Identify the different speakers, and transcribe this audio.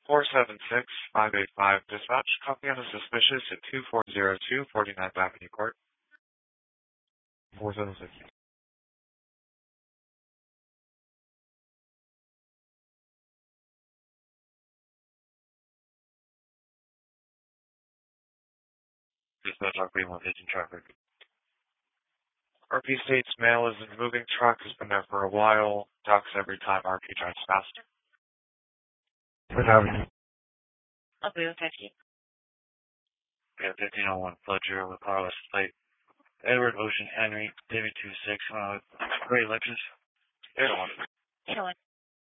Speaker 1: 476-585 dispatch. Copy on a suspicious at 2402 49th Avenue Court. 476. Dispatch RP1 Pigeon traffic. RP states mail is in moving truck, has been there for a while, docks every time RP drives faster. Good Avenue.
Speaker 2: Okay, thank you.
Speaker 1: Yeah, 1501 Fletcher with Carlos Plate. Edward Ocean Henry, David 26, Great Lexus. 801.
Speaker 2: 801.